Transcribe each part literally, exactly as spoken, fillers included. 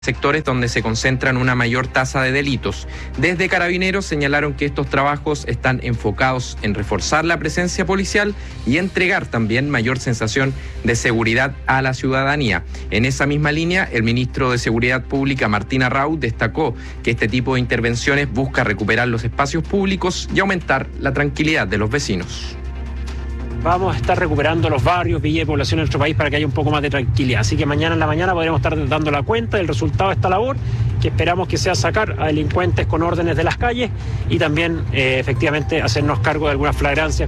sectores donde se concentran una mayor tasa de delitos. Desde Carabineros señalaron que estos trabajos están enfocados en reforzar la presencia policial y entregar también mayor sensación de seguridad a la ciudadanía. En esa misma línea, el ministro de Seguridad Pública, Martín Arrau, destacó que este tipo de intervenciones busca recuperar los espacios públicos y aumentar la tranquilidad de los vecinos. Vamos a estar recuperando los barrios, villas y poblaciones de nuestro país para que haya un poco más de tranquilidad. Así que mañana en la mañana podremos estar dando la cuenta del resultado de esta labor, que esperamos que sea sacar a delincuentes con órdenes de las calles y también eh, efectivamente hacernos cargo de algunas flagrancias.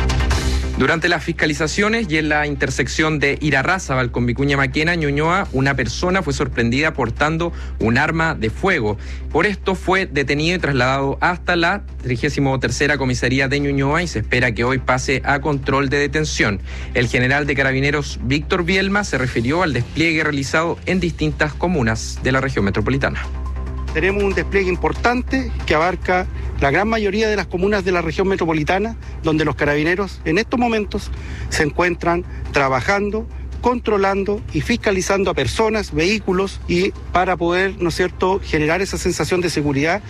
Durante las fiscalizaciones y en la intersección de Irarrázaval con Vicuña Maquena, Ñuñoa, una persona fue sorprendida portando un arma de fuego. Por esto fue detenido y trasladado hasta la trigésima tercera comisaría de Ñuñoa y se espera que hoy pase a control de detención. El general de Carabineros, Víctor Bielma, se refirió al despliegue realizado en distintas comunas de la región metropolitana. Tenemos un despliegue importante que abarca la gran mayoría de las comunas de la región metropolitana, donde los carabineros en estos momentos se encuentran trabajando, controlando y fiscalizando a personas, vehículos, y para poder, ¿no es cierto?, generar esa sensación de seguridad.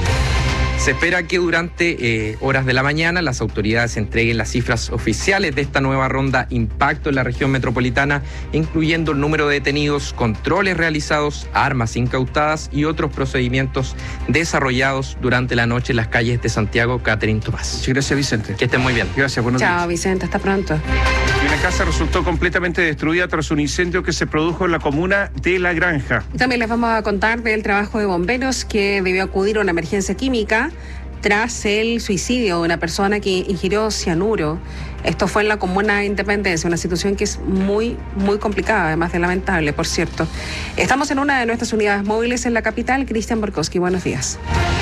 Se espera que durante eh, horas de la mañana las autoridades entreguen las cifras oficiales de esta nueva ronda impacto en la región metropolitana, incluyendo el número de detenidos, controles realizados, armas incautadas y otros procedimientos desarrollados durante la noche en las calles de Santiago. Catherine Tomás. Muchas gracias, Vicente. Que estén muy bien. Gracias, buenos días. Chao, Vicente, hasta pronto. Y una casa resultó completamente destruida tras un incendio que se produjo en la comuna de La Granja. También les vamos a contar del trabajo de bomberos que debió acudir a una emergencia química tras el suicidio de una persona que ingirió cianuro. Esto fue en la comuna de Independencia, una situación que es muy, muy complicada, además de lamentable, por cierto. Estamos en una de nuestras unidades móviles en la capital. Cristian Borkowski, buenos días.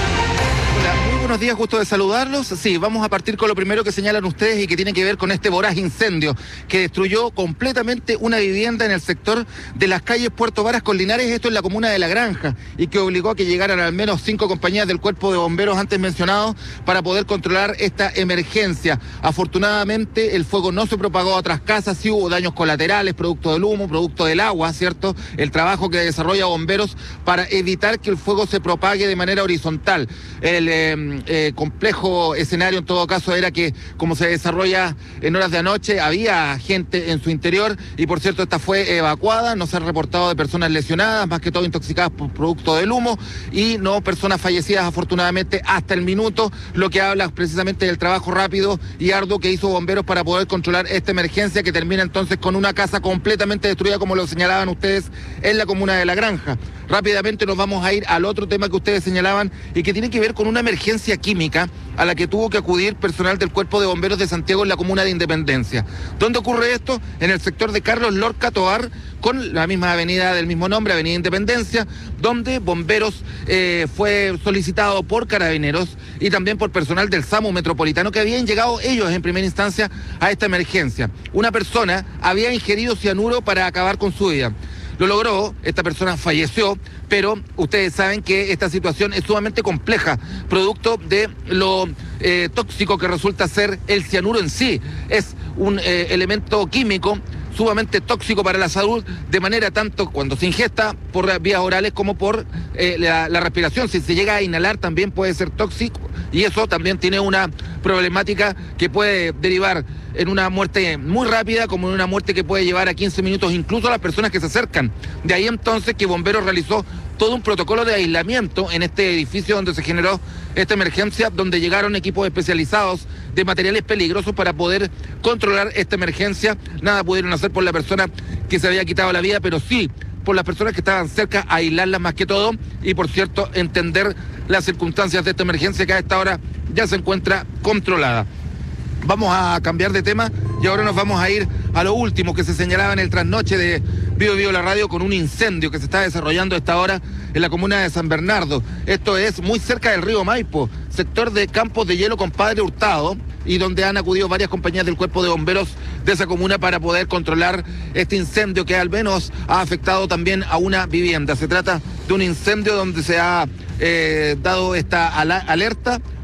Hola, muy buenos días, gusto de saludarlos. Sí, vamos a partir con lo primero que señalan ustedes y que tiene que ver con este voraz incendio que destruyó completamente una vivienda en el sector de las calles Puerto Varas con Linares, esto en la comuna de La Granja, y que obligó a que llegaran al menos cinco compañías del cuerpo de bomberos antes mencionados para poder controlar esta emergencia. Afortunadamente el fuego no se propagó a otras casas, sí hubo daños colaterales, producto del humo, producto del agua, ¿cierto? El trabajo que desarrolla bomberos para evitar que el fuego se propague de manera horizontal. El eh, eh, complejo escenario en todo caso era que, como se desarrolla en horas de anoche, había gente en su interior y por cierto esta fue evacuada, no se ha reportado de personas lesionadas, más que todo intoxicadas por producto del humo, y no personas fallecidas afortunadamente hasta el minuto, lo que habla precisamente del trabajo rápido y arduo que hizo bomberos para poder controlar esta emergencia que termina entonces con una casa completamente destruida, como lo señalaban ustedes, en la comuna de La Granja. Rápidamente nos vamos a ir al otro tema que ustedes señalaban y que tiene que ver con una emergencia química a la que tuvo que acudir personal del Cuerpo de Bomberos de Santiago en la comuna de Independencia. ¿Dónde ocurre esto? En el sector de Carlos Lorca Tovar, con la misma avenida del mismo nombre, Avenida Independencia, donde bomberos eh, fue solicitado por Carabineros y también por personal del SAMU Metropolitano que habían llegado ellos en primera instancia a esta emergencia. Una persona había ingerido cianuro para acabar con su vida. Lo logró, esta persona falleció, pero ustedes saben que esta situación es sumamente compleja, producto de lo eh, tóxico que resulta ser el cianuro en sí. Es un eh, elemento químico sumamente tóxico para la salud, de manera tanto cuando se ingesta por vías orales como por eh, la, la respiración. Si se llega a inhalar también puede ser tóxico y eso también tiene una problemática que puede derivar en una muerte muy rápida, como en una muerte que puede llevar a quince minutos, incluso a las personas que se acercan. De ahí entonces que Bomberos realizó todo un protocolo de aislamiento en este edificio donde se generó esta emergencia, donde llegaron equipos especializados de materiales peligrosos para poder controlar esta emergencia. Nada pudieron hacer por la persona que se había quitado la vida, pero sí por las personas que estaban cerca, aislarlas más que todo y, por cierto, entender las circunstancias de esta emergencia que a esta hora ya se encuentra controlada. Vamos a cambiar de tema y ahora nos vamos a ir a lo último que se señalaba en el trasnoche de Bio Bio La Radio con un incendio que se está desarrollando a esta hora en la comuna de San Bernardo. Esto es muy cerca del río Maipo, sector de Campos de Hielo con Padre Hurtado, y donde han acudido varias compañías del Cuerpo de Bomberos de esa comuna para poder controlar este incendio que al menos ha afectado también a una vivienda. Se trata de un incendio donde se ha eh, dado esta alerta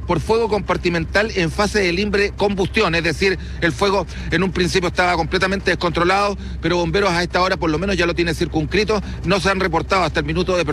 por fuego compartimental en fase de libre combustión, es decir, el fuego en un principio estaba completamente descontrolado, pero bomberos a esta hora por lo menos ya lo tiene circunscrito, no se han reportado hasta el minuto de